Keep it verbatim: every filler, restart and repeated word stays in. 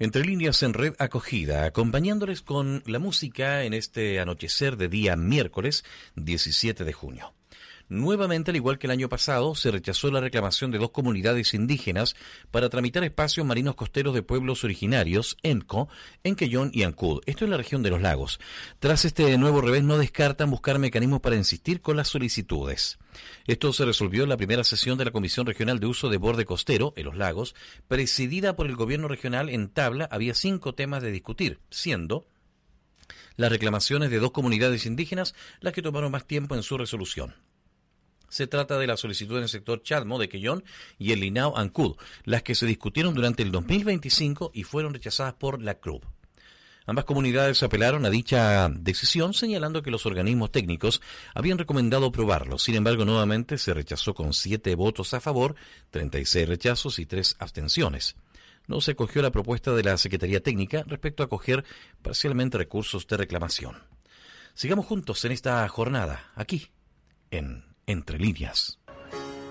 Entre líneas en red acogida, acompañándoles con la música en este anochecer de día miércoles diecisiete de junio. Nuevamente, al igual que el año pasado, se rechazó la reclamación de dos comunidades indígenas para tramitar espacios marinos costeros de pueblos originarios, ENCO, en Quellón y Ancud. Esto en la región de los lagos. Tras este nuevo revés, no descartan buscar mecanismos para insistir con las solicitudes. Esto se resolvió en la primera sesión de la Comisión Regional de Uso de Borde Costero, en los lagos, presidida por el gobierno regional. En tabla había cinco temas de discutir, siendo las reclamaciones de dos comunidades indígenas las que tomaron más tiempo en su resolución. Se trata de la solicitud en el sector Chadmo de Quellón y el Linao Ancud, las que se discutieron durante el dos mil veinticinco y fueron rechazadas por la C R U B. Ambas comunidades apelaron a dicha decisión, señalando que los organismos técnicos habían recomendado aprobarlo. Sin embargo, nuevamente se rechazó con siete votos a favor, treinta y seis rechazos y tres abstenciones. No se acogió la propuesta de la Secretaría Técnica respecto a acoger parcialmente recursos de reclamación. Sigamos juntos en esta jornada, aquí, en Entre Líneas.